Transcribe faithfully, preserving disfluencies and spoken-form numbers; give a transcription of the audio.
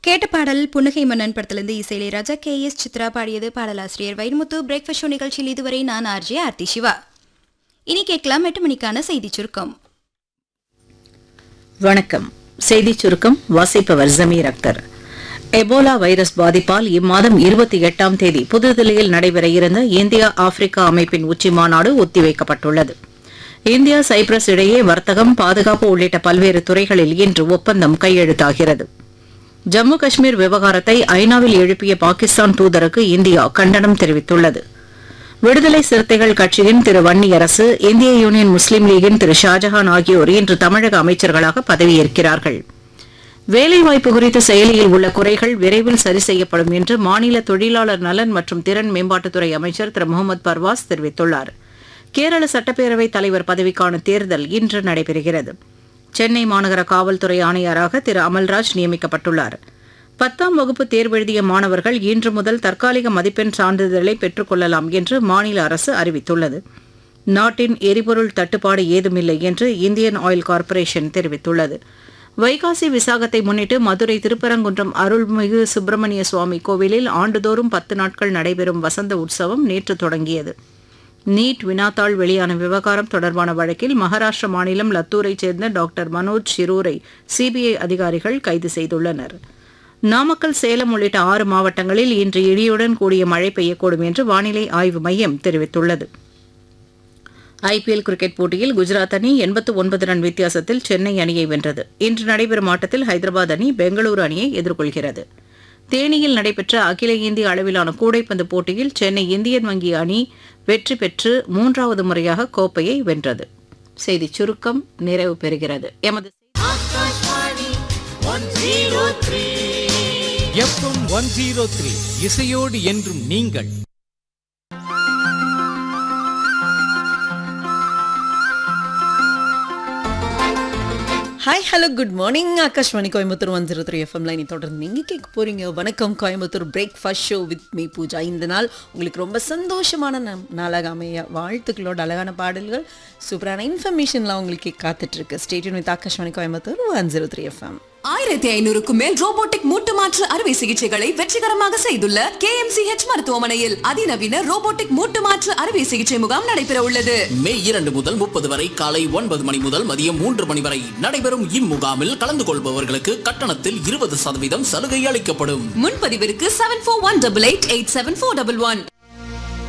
கேட்ட பாடல் புன்னகை மன்னன் படத்திலிருந்து இசையிலே ராஜா கே எஸ் சித்ரா பாடியது. பாடலாசிரியர் வைரமுத்து. பிரேக்ஃபாஸ்ட் ஷோ நிகழ்ச்சியில் இதுவரை நான் ஆர்ஜே ஆர்த்தி சிவா. இனி கேட்கலாம் எட்டு மணிக்கான செய்தி சுருக்கம். வணக்கம். செய்தி சுருக்கம் வாசிப்பவர் ஜமீர் அக்தர். எபோலா வைரஸ் பாதிப்பால் இம்மாதம் இருபத்தி எட்டாம் தேதி புதுதில்லியில் நடைபெற இருந்த இந்தியா ஆப்பிரிக்கா அமைப்பின் உச்சி மாநாடு ஒத்திவைக்கப்பட்டுள்ளது. இந்தியா சைப்ரஸ் இடையே வர்த்தகம், பாதுகாப்பு உள்ளிட்ட பல்வேறு துறைகளில் இன்று ஒப்பந்தம் கையெழுத்தாகிறது. ஜம்மு காஷ்மீர் விவகாரத்தை ஐநாவில் எழுப்பிய பாகிஸ்தான் தூதருக்கு இந்தியா கண்டனம் தெரிவித்துள்ளது. விடுதலை சிறுத்தைகள் கட்சியின் திரு வன்னியரசு, இந்திய யூனியன் முஸ்லீம் லீகின் திரு ஷாஜஹான் ஆகியோர் இன்று தமிழக அமைச்சர்களாக பதவியேற்கிறார்கள். வேலைவாய்ப்பு குறித்த செயலியில் உள்ள குறைகள் விரைவில் சரி செய்யப்படும் என்று மாநில தொழிலாளர் நலன் மற்றும் திறன் மேம்பாட்டுத்துறை அமைச்சர் திரு முகமது பர்வாஸ் தெரிவித்துள்ளார். கேரள சட்டப்பேரவைத் தலைவர் பதவிக்கான தேர்தல் இன்று நடைபெறுகிறது. சென்னை மாநகர காவல்துறை ஆணையராக திரு அமல்ராஜ் நியமிக்கப்பட்டுள்ளார். பத்தாம் வகுப்பு தேர்வெழுதிய மாணவர்கள் இன்று முதல் தற்காலிக மதிப்பெண் சான்றிதழை பெற்றுக் கொள்ளலாம் என்று மாநில அரசு அறிவித்துள்ளது. நாட்டின் எரிபொருள் தட்டுப்பாடு ஏதுமில்லை என்று இந்தியன் ஆயில் கார்ப்பரேஷன் தெரிவித்துள்ளது. வைகாசி விசாகத்தை முன்னிட்டு மதுரை திருப்பரங்குன்றம் அருள்மிகு சுப்பிரமணிய சுவாமி கோவிலில் ஆண்டுதோறும் பத்து நாட்கள் நடைபெறும் வசந்த உற்சவம் நேற்று தொடங்கியது. நீட் வினாத்தாள் வெளியான விவகாரம் தொடர்பான வழக்கில் மகாராஷ்டிர மாநிலம் லத்தூரைச் சேர்ந்த டாக்டர் மனோஜ் ஷிரூரை சிபிஐ அதிகாரிகள் கைது செய்துள்ளனர். நாமக்கல், சேலம் உள்ளிட்ட ஆறு மாவட்டங்களில் இன்று இடியுடன் கூடிய மழை பெய்யக்கூடும் என்று வானிலை ஆய்வு மையம் தெரிவித்துள்ளது. ஐபிஎல் கிரிக்கெட் போட்டியில் குஜராத் அணி எண்பத்து ஒன்பது ரன் வித்தியாசத்தில் சென்னை அணியை வென்றது. இன்று நடைபெறும் ஆட்டத்தில் ஹைதராபாத் அணி பெங்களூரு அணியை எதிர்கொள்கிறது. தேனியில் நடைபெற்ற அகில இந்திய அளவிலான கூடைப்பந்து போட்டியில் சென்னை இந்தியன் வங்கி அணி வெற்றி பெற்று மூன்றாவது முறையாக கோப்பையை வென்றது. செய்திச் சுருக்கம் நிறைவு பெறுகிறது. எமது எஃப்எம் ஒன் ஜீரோ த்ரீ இசையோடு என்றும் நீங்கள். Hi, hello, good morning. Akashvani Coimbatore one zero three எஃப்எம்ல இனி தொடர்ந்து நீங்கள் கேட்க போறீங்க வணக்கம் Coimbatore breakfast show with me Pooja. இந்த நாள் உங்களுக்கு ரொம்ப சந்தோஷமான நாளாக அமைய வாழ்த்துக்களோட அழகான பாடல்கள், சூப்பரான இன்ஃபர்மேஷன்லாம் உங்களுக்கு காத்துட்ருக்கு. Stadium with Akashvani Coimbatore one zero three FM. ஆயிரத்தி ஐநூறுக்கும் மேல் ரோபோட்டிக் மூட்டு மாற்று அறுவை சிகிச்சைகளை வெற்றிகரமாக செய்துள்ள கே எம் சி ஹெச் மருத்துவமனையில் அதிநவீன ரோபோட்டிக் மூட்டு மாற்று அறுவை சிகிச்சை முகாம் நடைபெற உள்ளது. மே இரண்டு முதல் முப்பது வரை காலை ஒன்பது மணி முதல் மதியம் மூன்று மணி வரை நடைபெறும் இம்முகாமில் கலந்து கொள்பவர்களுக்கு கட்டணத்தில் இருபது சதவீதம் சலுகை அளிக்கப்படும். முன்பதிவிற்கு seven four one double eight eight seven four double one.